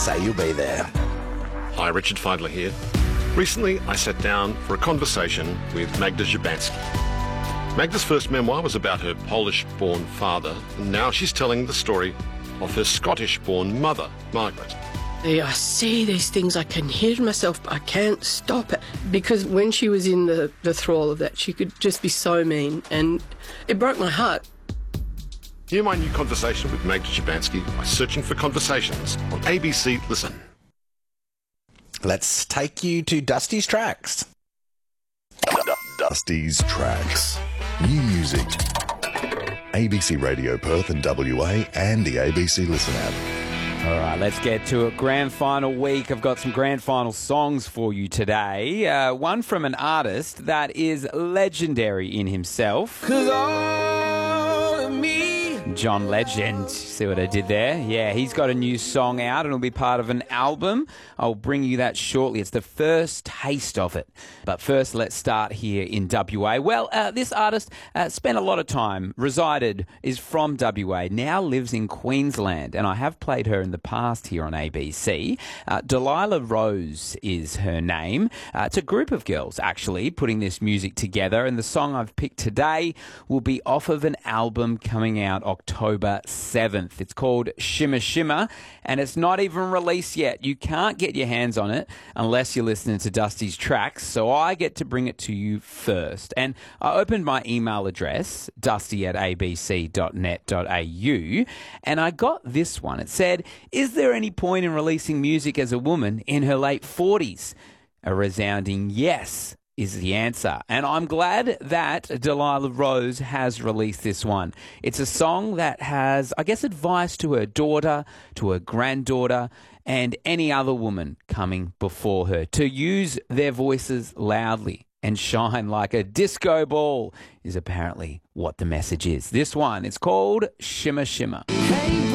say you'll be there. Hi, Richard Feidler here. Recently, I sat down for a conversation with Magda Szubanski. Magda's first memoir was about her Polish-born father, and now she's telling the story of her Scottish-born mother, Margaret. I see these things, I can hear myself, but I can't stop it. Because when she was in the thrall of that, she could just be so mean, and it broke my heart. Hear my new conversation with Magda Szubanski by searching for Conversations on ABC Listen. Let's take you to Dusty's Tracks. Dusty's Tracks. New music. ABC Radio Perth and WA and the ABC Listen app. All right, let's get to it. Grand final week. I've got some grand final songs for you today. One from an artist that is legendary in himself. 'Cause all of me. John Legend. See what I did there? Yeah, he's got a new song out and it'll be part of an album. I'll bring you that shortly. It's the first taste of it. But first, let's start here in WA. Well, this artist spent a lot of time, is from WA, now lives in Queensland, and I have played her in the past here on ABC. Delilah Rose is her name. It's a group of girls, actually, putting this music together, and the song I've picked today will be off of an album coming out October 7th. It's called Shimmer Shimmer, and it's not even released yet. You can't get your hands on it unless you're listening to Dusty's Tracks, so I get to bring it to you first. And I opened my email address, dusty@abc.net.au, and I got this one. It said, "Is there any point in releasing music as a woman in her late 40s?" A resounding yes is the answer. And I'm glad that Delilah Rose has released this one. It's a song that has, I guess, advice to her daughter, to her granddaughter, and any other woman coming before her to use their voices loudly and shine like a disco ball is apparently what the message is. This one is called Shimmer Shimmer. Hey.